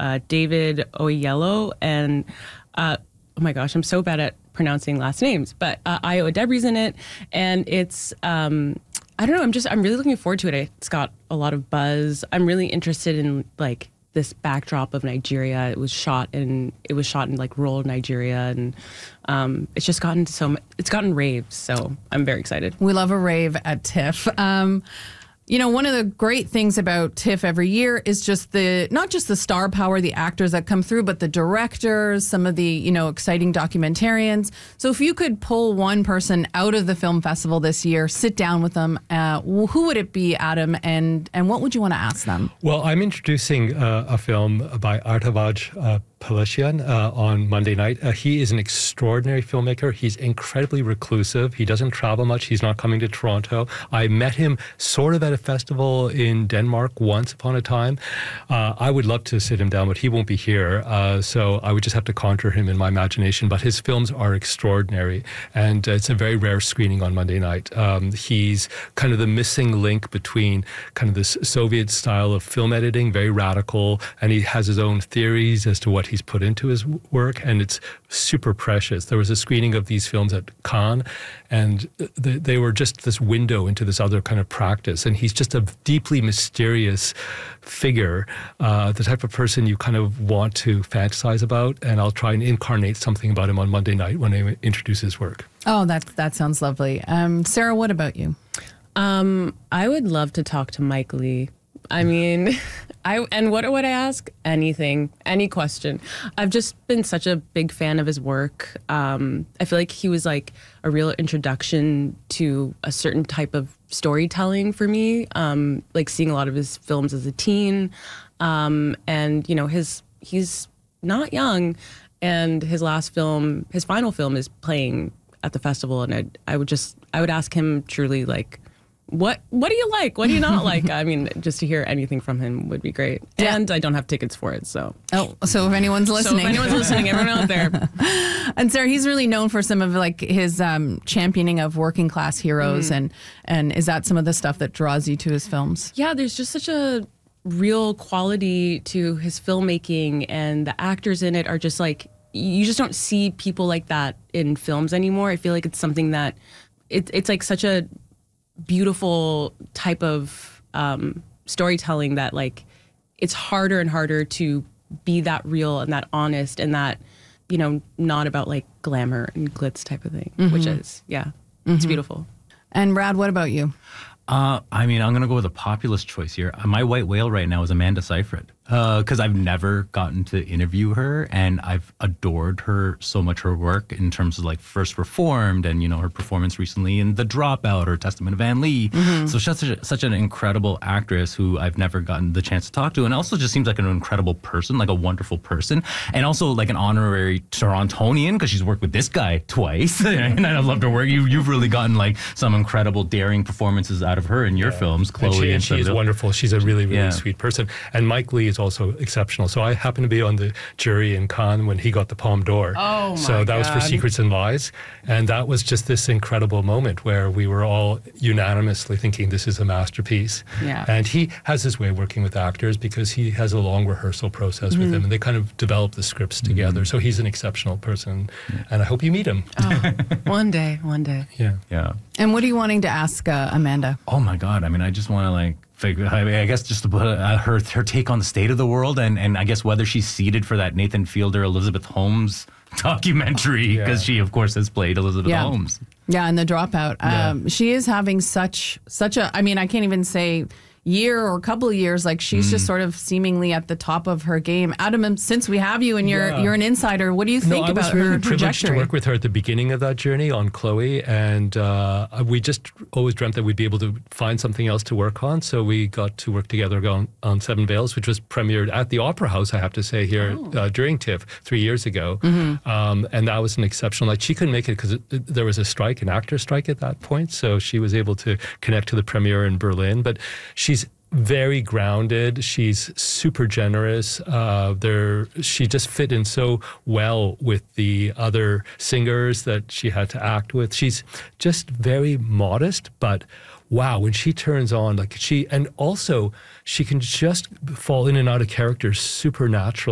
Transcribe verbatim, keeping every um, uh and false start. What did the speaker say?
uh, David Oyelowo and, uh, oh my gosh, I'm so bad at pronouncing last names, but uh, Ayo Edebiri's in it. And it's, um, I don't know, I'm just, I'm really looking forward to it. It's got a lot of buzz. I'm really interested in like this backdrop of Nigeria. It was shot in, it was shot in like rural Nigeria, and um, it's just gotten so, it's gotten raves. So I'm very excited. We love a rave at TIFF. Um, You know, one of the great things about TIFF every year is just the, not just the star power, the actors that come through, but the directors, some of the, you know, exciting documentarians. So if you could pull one person out of the film festival this year, sit down with them, uh, who would it be, Adam, and, and what would you want to ask them? Well, I'm introducing uh, a film by Artavaj uh, Pelesian uh, on Monday night. Uh, he is an extraordinary filmmaker. He's incredibly reclusive. He doesn't travel much. He's not coming to Toronto. I met him sort of at a festival in Denmark once upon a time. Uh, I would love to sit him down, but he won't be here. Uh, so I would just have to conjure him in my imagination. But his films are extraordinary. And uh, it's a very rare screening on Monday night. Um, he's kind of the missing link between kind of this Soviet style of film editing, very radical, and he has his own theories as to what he's put into his work, and it's super precious. There was a screening of these films at Cannes, and they, they were just this window into this other kind of practice, and he's just a deeply mysterious figure, uh, the type of person you kind of want to fantasize about, and I'll try and incarnate something about him on Monday night when I introduce his work. Oh, that, that sounds lovely. Um, Sarah, what about you? Um, I would love to talk to Mike Leigh. I mean, I and what would I ask? Anything, any question. I've just been such a big fan of his work. Um, I feel like he was like a real introduction to a certain type of storytelling for me. Um, like seeing a lot of his films as a teen, um, and you know, his he's not young, and his last film, his final film, is playing at the festival, and I I would just I would ask him truly like, What what do you like? What do you not like? I mean, just to hear anything from him would be great. Yeah. And I don't have tickets for it, so. Oh, so if anyone's listening. So if anyone's listening, everyone out there. And Sarah, he's really known for some of like his um, championing of working class heroes, mm. and and is that some of the stuff that draws you to his films? Yeah, there's just such a real quality to his filmmaking, and the actors in it are just like, you just don't see people like that in films anymore. I feel like it's something that, it, it's like such a beautiful type of um, storytelling that like it's harder and harder to be that real and that honest and that, you know, not about like glamour and glitz type of thing, mm-hmm. which is, yeah, mm-hmm. it's beautiful. And Brad, what about you? Uh, I mean, I'm going to go with a populist choice here. My white whale right now is Amanda Seyfried, because uh, I've never gotten to interview her, and I've adored her so much, her work in terms of like First Reformed and, you know, her performance recently in The Dropout or Testament of Anne Lee. Mm-hmm. So she's such, a, such an incredible actress who I've never gotten the chance to talk to, and also just seems like an incredible person, like a wonderful person, and also like an honorary Torontonian because she's worked with this guy twice, and I've loved her work. You, you've really gotten like some incredible, daring performances out of her in your yeah. films, Chloe. And she, and and she is wonderful. She's a really, really yeah. sweet person. And Mike Leigh is also exceptional. So I happened to be on the jury in Cannes when he got the Palme d'Or. Oh my So that God. was for Secrets and Lies. And that was just this incredible moment where we were all unanimously thinking this is a masterpiece. Yeah. And he has his way of working with actors because he has a long rehearsal process mm-hmm. with them, and they kind of develop the scripts mm-hmm. together. So he's an exceptional person, yeah. and I hope you meet him. Oh, one day, one day. Yeah. Yeah. And what are you wanting to ask uh, Amanda? Oh my God. I mean, I just want to like figure, I, mean, I guess just to put uh, her her take on the state of the world, and, and I guess whether she's seated for that Nathan Fielder, Elizabeth Holmes documentary, because yeah. she of course has played Elizabeth yeah. Holmes. Yeah, in The Dropout. Yeah. Um, she is having such, such a, I mean, I can't even say year or couple of years, like she's mm. just sort of seemingly at the top of her game. Adam, since we have you and you're yeah. you're an insider, what do you think no, about I was really her privileged trajectory? to work with her at the beginning of that journey on Chloe, and uh, we just always dreamt that we'd be able to find something else to work on. So we got to work together on, on Seven Veils, which was premiered at the Opera House, I have to say, here oh. uh, during TIFF three years ago. Mm-hmm. um, and that was an exceptional night. She couldn't make it because there was a strike, an actor strike at that point. So she was able to connect to the premiere in Berlin. But she's very grounded. She's super generous. Uh, there, she just fit in so well with the other singers that she had to act with. She's just very modest, but wow, when she turns on, like she, and also she can just fall in and out of characters supernaturally.